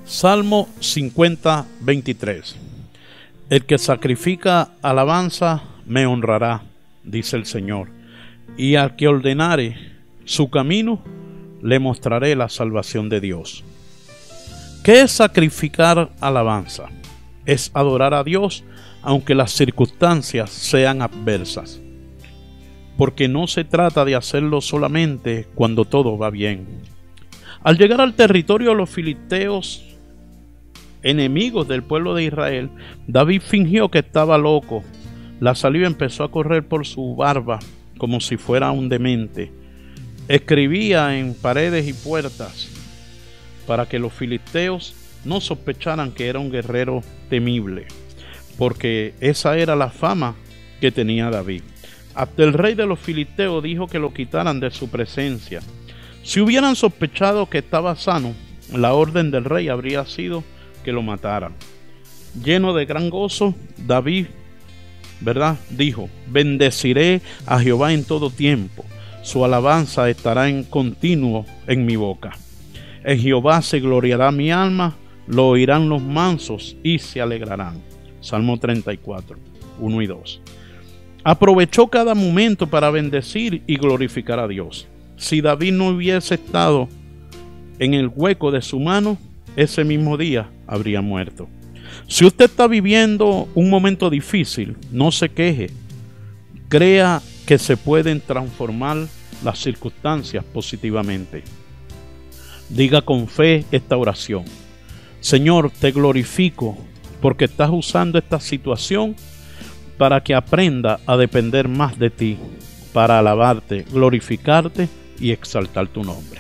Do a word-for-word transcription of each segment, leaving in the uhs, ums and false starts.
Salmo cincuenta, veintitrés. El que sacrifica alabanza me honrará, dice el Señor, y al que ordenare su camino le mostraré la salvación de Dios. ¿Qué es sacrificar alabanza? Es adorar a Dios aunque las circunstancias sean adversas, porque no se trata de hacerlo solamente cuando todo va bien. Al llegar al territorio de los filisteos, enemigos del pueblo de Israel, David fingió que estaba loco. La saliva empezó a correr por su barba como si fuera un demente. Escribía en paredes y puertas para que los filisteos no sospecharan que era un guerrero temible, porque esa era la fama que tenía David. Hasta el rey de los filisteos dijo que lo quitaran de su presencia. Si hubieran sospechado que estaba sano, la orden del rey habría sido que lo mataran. Lleno de gran gozo, David, ¿verdad?, dijo: bendeciré a Jehová en todo tiempo, su alabanza estará en continuo en mi boca. En Jehová se gloriará mi alma, lo oirán los mansos y se alegrarán. Salmo treinta y cuatro, uno y dos. Aprovechó cada momento para bendecir y glorificar a Dios. Si David no hubiese estado en el hueco de su mano, ese mismo día habría muerto. Si usted está viviendo un momento difícil, no se queje. Crea que se pueden transformar las circunstancias positivamente. Diga con fe esta oración: Señor, te glorifico porque estás usando esta situación para que aprenda a depender más de ti, para alabarte, glorificarte y exaltar tu nombre.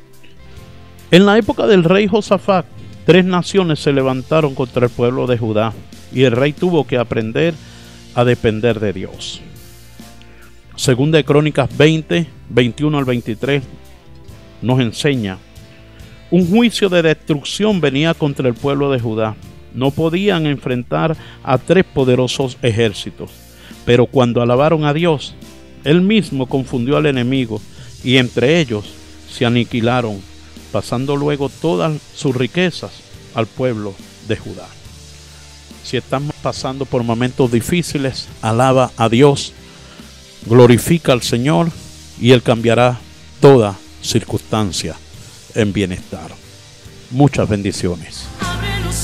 En la época del rey Josafat, tres naciones se levantaron contra el pueblo de Judá y el rey tuvo que aprender a depender de Dios. Segunda de Crónicas veinte, veintiuno al veintitrés nos enseña: un juicio de destrucción venía contra el pueblo de Judá. No podían enfrentar a tres poderosos ejércitos, pero cuando alabaron a Dios, Él mismo confundió al enemigo y entre ellos se aniquilaron, pasando luego todas sus riquezas al pueblo de Judá. Si están pasando por momentos difíciles, alaba a Dios, glorifica al Señor y Él cambiará toda circunstancia en bienestar. Muchas bendiciones.